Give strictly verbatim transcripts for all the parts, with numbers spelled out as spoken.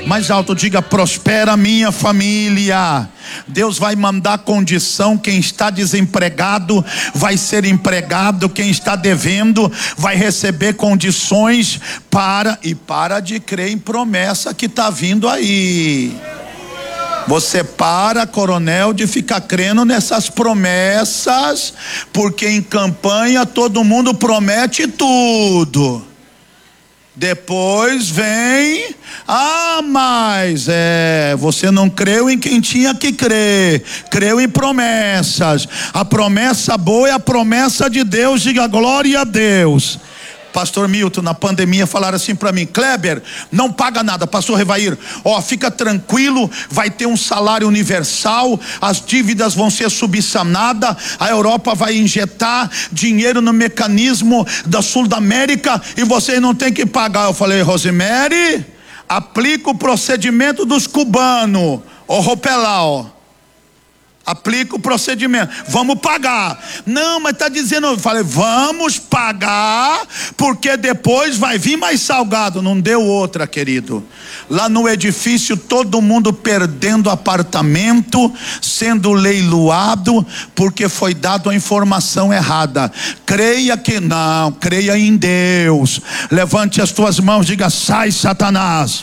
Mais alto, diga: prospera a minha família. Deus vai mandar condição. Quem está desempregado vai ser empregado. Quem está devendo vai receber condições. Para e para de crer em promessa que está vindo aí. Você para, coronel, de ficar crendo nessas promessas, porque em campanha todo mundo promete tudo. Depois vem, ah, mas é, você não creu em quem tinha que crer, creu em promessas. A promessa boa é a promessa de Deus, diga glória a Deus. Pastor Milton, na pandemia falaram assim para mim: Kleber, não paga nada. Pastor Revair, ó, fica tranquilo, vai ter um salário universal, as dívidas vão ser subsanadas, a Europa vai injetar dinheiro no mecanismo da Sul da América e vocês não tem que pagar. Eu falei: Rosemary, aplica o procedimento dos cubanos, ô Ropelau. Aplica o procedimento, vamos pagar. Não, mas está dizendo, eu falei: vamos pagar, porque depois vai vir mais salgado. Não deu outra, querido. Lá no edifício, todo mundo perdendo apartamento, sendo leiloado, porque foi dado a informação errada. Creia que não, creia em Deus. Levante as tuas mãos, diga: sai, Satanás.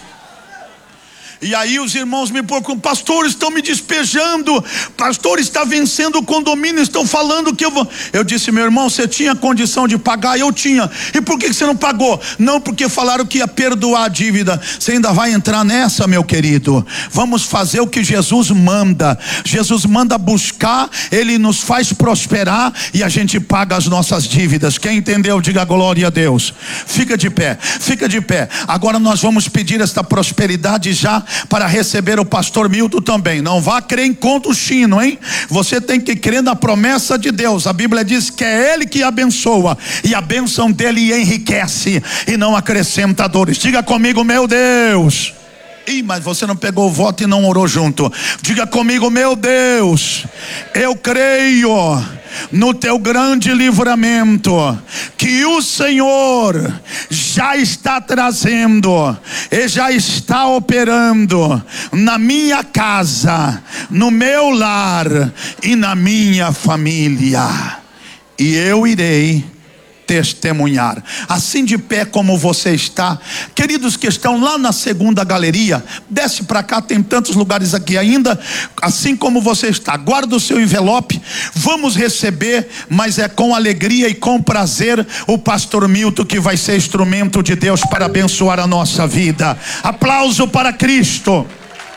E aí os irmãos me procuram: pastor, estão me despejando, pastor, está vencendo o condomínio, estão falando que eu vou. Eu disse: meu irmão, você tinha condição de pagar? Eu tinha. E por que você não pagou? Não, porque falaram que ia perdoar a dívida. Você ainda vai entrar nessa, meu querido? Vamos fazer o que Jesus manda. Jesus manda buscar, Ele nos faz prosperar e a gente paga as nossas dívidas. Quem entendeu, diga glória a Deus. Fica de pé, fica de pé. Agora nós vamos pedir esta prosperidade já para receber o pastor Milton também. Não vá crer em conto chino, hein? Você tem que crer na promessa de Deus. A Bíblia diz que é Ele que abençoa, e a bênção dele enriquece e não acrescenta dores. Diga comigo: meu Deus. Ih, mas você não pegou o voto e não orou junto. Diga comigo: meu Deus, eu creio no teu grande livramento que o Senhor já está trazendo e já está operando na minha casa, no meu lar e na minha família, e eu irei testemunhar. Assim de pé como você está, queridos que estão lá na segunda galeria, desce para cá, tem tantos lugares aqui ainda. Assim como você está, guarda o seu envelope, vamos receber, mas é com alegria e com prazer, o pastor Milton, que vai ser instrumento de Deus para abençoar a nossa vida. Aplauso para Cristo.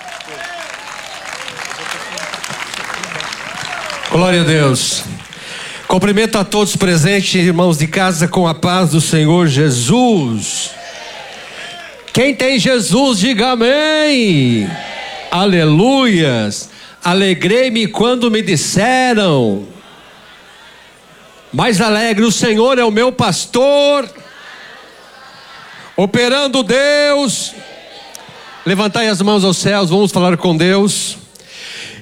Glória a Deus. Cumprimento a todos presentes, irmãos de casa, com a paz do Senhor Jesus. Quem tem Jesus, diga amém. Amém. Aleluias. Alegrei-me quando me disseram: mais alegre, o Senhor é o meu pastor. Operando Deus. Levantai as mãos aos céus, vamos falar com Deus.